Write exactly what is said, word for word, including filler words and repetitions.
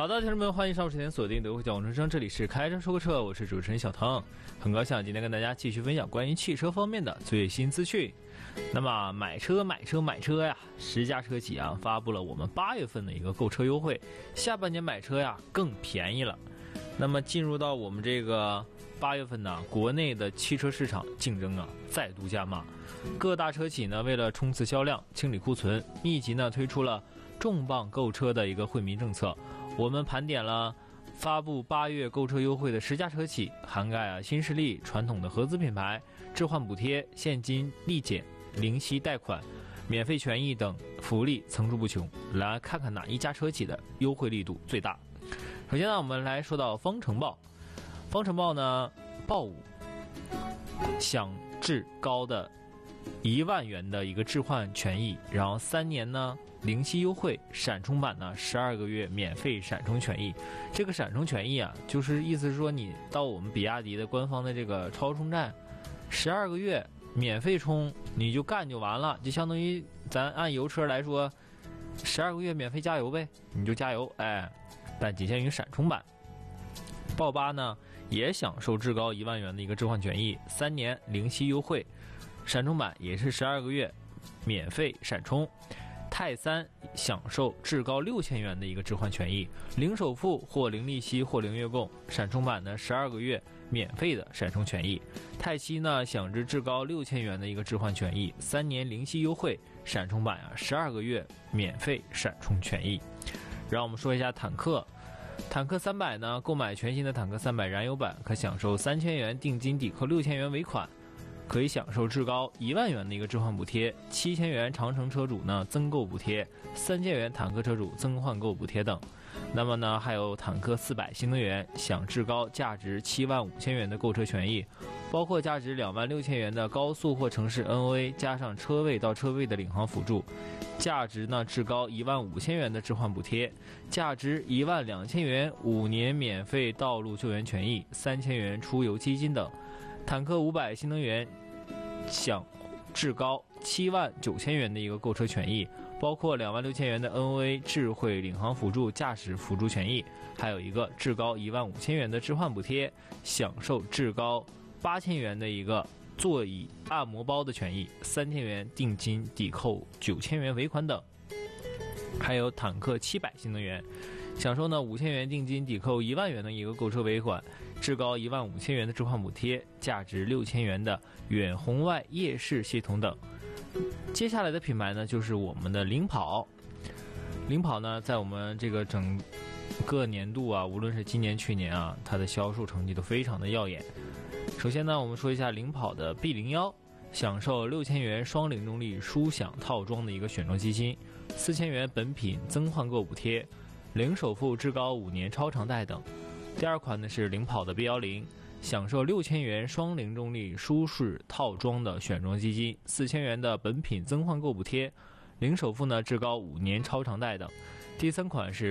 好的，听众们，欢迎上午时间锁定德国交通之声，这里是开车说车，我是主持人小腾，很高兴今天跟大家继续分享关于汽车方面的最新资讯。那么买车买车买车呀，十家车企啊发布了我们八月份的一个购车优惠，下半年买车呀更便宜了。那么进入到我们这个八月份呢，国内的汽车市场竞争啊再度加码，各大车企呢为了冲刺销量、清理库存，密集呢推出了重磅购车的一个惠民政策。我们盘点了发布八月购车优惠的十家车企，涵盖啊新势力、传统的合资品牌、置换补贴、现金立减、零息贷款、免费权益等福利层出不穷。来看看哪一家车企的优惠力度最大。首先呢，我们来说到方程豹。方程豹呢，豹五享至高的一万元的一个置换权益，然后三年呢零息优惠，闪充版呢十二个月免费闪充权益。这个闪充权益啊，就是意思是说你到我们比亚迪的官方的这个超充站，十二个月免费充，你就干就完了，就相当于咱按油车来说，十二个月免费加油呗，你就加油，哎，但仅限于闪充版。豹八呢也享受至高一万元的一个置换权益，三年零息优惠，闪充版也是十二个月免费闪充。泰三享受至高六千元的一个置换权益，零首付或零利息或零月供，闪充版呢十二个月免费的闪充权益。泰七呢享至至高六千元的一个置换权益，三年零息优惠，闪充版啊十二个月免费闪充权益。让我们说一下坦克。坦克三百呢，购买全新的坦克三百燃油版可享受三千元定金抵扣六千元尾款，可以享受至高一万元的一个置换补贴，七千元长城车主呢增购补贴，三千元坦克车主增换购补贴等。那么呢，还有坦克四百新能源享至高价值七万五千元的购车权益，包括价值两万六千元的高速或城市 N O A 加上车位到车位的领航辅助，价值呢至高一万五千元的置换补贴，价值一万两千元五年免费道路救援权益，三千元出游基金等。坦克五百新能源享至高七万九千元的一个购车权益，包括两万六千元的 N O A 智慧领航辅助驾驶辅助权益，还有一个至高一万五千元的置换补贴，享受至高八千元的一个座椅按摩包的权益，三千元定金抵扣九千元尾款等。还有坦克七百新能源享受呢五千元定金抵扣一万元的一个购车尾款，至高一万五千元的置换补贴，价值六千元的远红外夜视系统等。接下来的品牌呢，就是我们的领跑。领跑呢，在我们这个整个年度啊，无论是今年去年啊，它的销售成绩都非常的耀眼。首先呢，我们说一下领跑的 B 零一，享受六千元双零动力舒享套装的一个选装基金，四千元本品增换购补贴，零首付至高五年超长贷等。第二款呢是领跑的 B 一零，享受六千元双零动力舒适套装的选装基金，四千元的本品增换购补贴，零首付呢至高五年超长贷等。第三款是